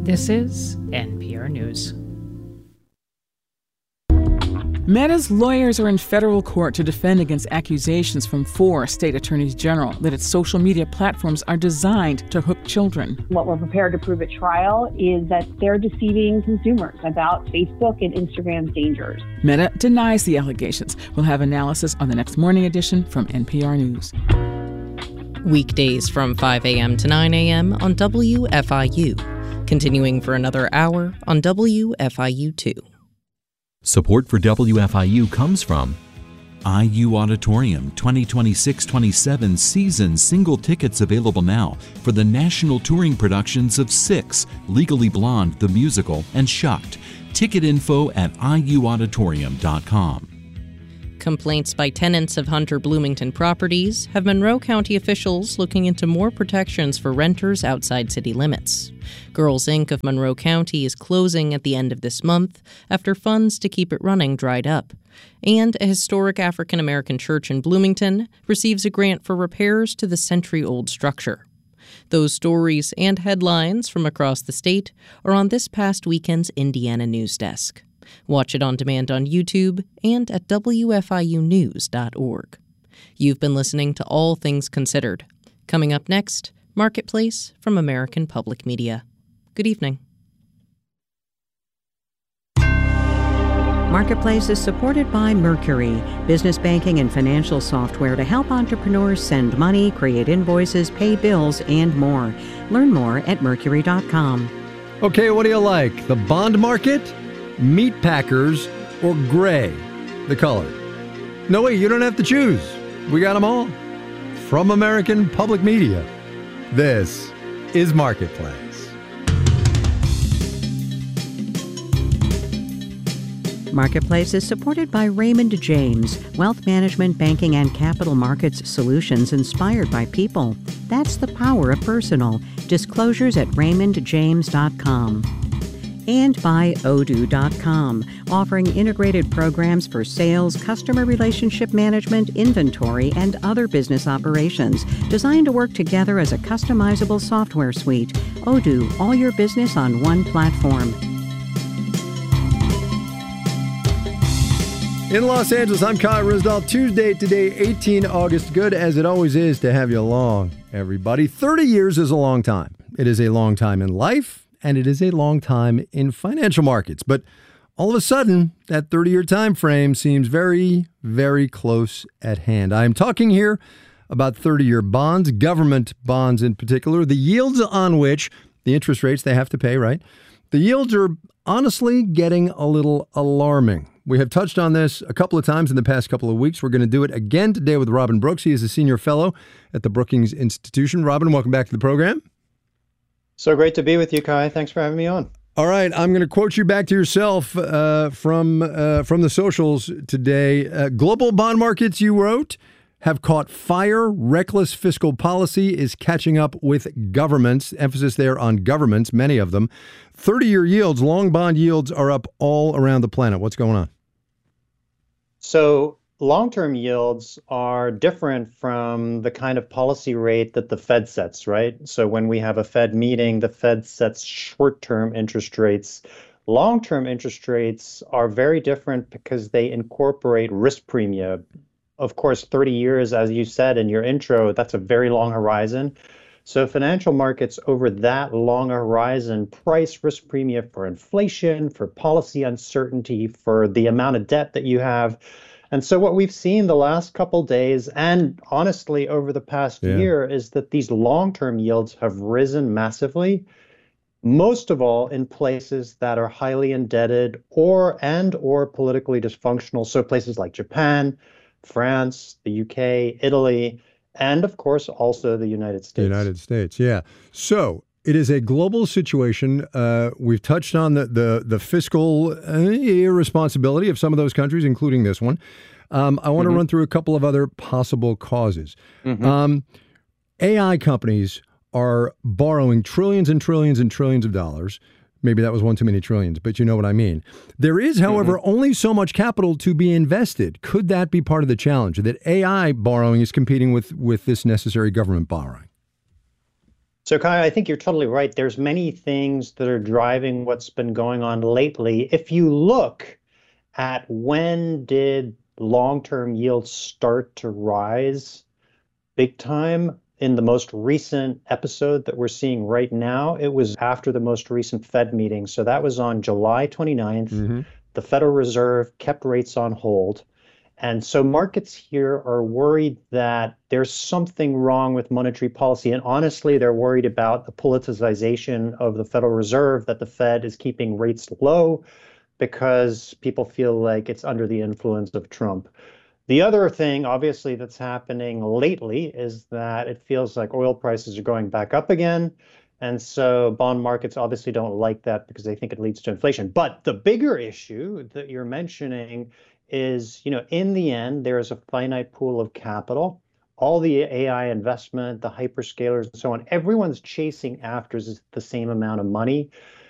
This is NPR News. Meta's lawyers are in federal court to defend against accusations from 4 state attorneys general that its social media platforms are designed to hook children. What we're prepared to prove at trial is that they're deceiving consumers about Facebook and Instagram's dangers. Meta denies the allegations. We'll have analysis on the next morning edition from NPR News. Weekdays from 5 a.m. to 9 a.m. on WFIU. Continuing for another hour on WFIU2. Support for WFIU comes from IU Auditorium 2026-27 season single tickets available now for the national touring productions of Six, Legally Blonde, the musical, and Shucked. Ticket info at iuauditorium.com. Complaints by tenants of Hunter Bloomington properties have Monroe County officials looking into more protections for renters outside city limits. Girls Inc. of Monroe County is closing at the end of this month after funds to keep it running dried up. And a historic African-American church in Bloomington receives a grant for repairs to the century-old structure. Those stories and headlines from across the state are on this past weekend's Indiana News Desk. Watch it on demand on YouTube and at WFIUnews.org. You've been listening to All Things Considered. Coming up next, Marketplace from American Public Media. Good evening. Marketplace is supported by Mercury, business banking and financial software to help entrepreneurs send money, create invoices, pay bills, and more. Learn more at Mercury.com. Okay, what do you like? The bond market, meat packers, or gray, the color? No, wait, you don't have to choose. We got them all. From American Public Media, this is Marketplace. Marketplace is supported by Raymond James, wealth management, banking, and capital markets solutions inspired by people. That's the power of personal. Disclosures at raymondjames.com. And by Odoo.com, offering integrated programs for sales, customer relationship management, inventory, and other business operations, designed to work together as a customizable software suite. Odoo, all your business on one platform. In Los Angeles, I'm Kyle Risdall. Tuesday today, 18 August. Good as it always is to have you along, everybody. 30 years is a long time. It is a long time in life, and it is a long time in financial markets. But all of a sudden, that 30-year time frame seems very, very close at hand. I'm talking here about 30-year bonds, government bonds in particular, the yields on which, the interest rates they have to pay, right? The yields are honestly getting a little alarming. We have touched on this a couple of times in the past couple of weeks. We're going to do it again today with Robin Brooks. He is a senior fellow at the Brookings Institution. Robin, welcome back to the program. So great to be with you, Kai. Thanks for having me on. All right, I'm going to quote you back to yourself from the socials today. Global bond markets, you wrote, have caught fire. Reckless fiscal policy is catching up with governments. Emphasis there on governments, many of them. 30-year yields, long bond yields are up all around the planet. What's going on? So long-term yields are different from the kind of policy rate that the Fed sets, right? So when we have a Fed meeting, the Fed sets short-term interest rates. Long-term interest rates are very different because they incorporate risk premia. Of course, 30 years, as you said in your intro, that's a very long horizon. So financial markets over that long horizon price risk premia for inflation, for policy uncertainty, for the amount of debt that you have. And so what we've seen the last couple days, and honestly over the past year, is that these long-term yields have risen massively, most of all in places that are highly indebted or politically dysfunctional. So places like Japan, France, the UK, Italy, and of course also the United States. The United States, yeah. So it is a global situation. We've touched on the fiscal irresponsibility of some of those countries, including this one. I want to run through a couple of other possible causes. AI companies are borrowing trillions and trillions and trillions of dollars. Maybe that was one too many trillions, but you know what I mean. There is, however, only so much capital to be invested. Could that be part of the challenge, that AI borrowing is competing with this necessary government borrowing? So, Kai, I think you're totally right. There's many things that are driving what's been going on lately. If you look at when did long-term yields start to rise big time in the most recent episode that we're seeing right now, it was after the most recent Fed meeting. So that was on July 29th. The Federal Reserve kept rates on hold. And so markets here are worried that there's something wrong with monetary policy. And honestly, they're worried about the politicization of the Federal Reserve, that the Fed is keeping rates low because people feel like it's under the influence of Trump. The other thing, obviously, that's happening lately is that it feels like oil prices are going back up again. And so bond markets obviously don't like that because they think it leads to inflation. But the bigger issue that you're mentioning is, in the end, there is a finite pool of capital. All the AI investment, the hyperscalers and so on, everyone's chasing after the same amount of money.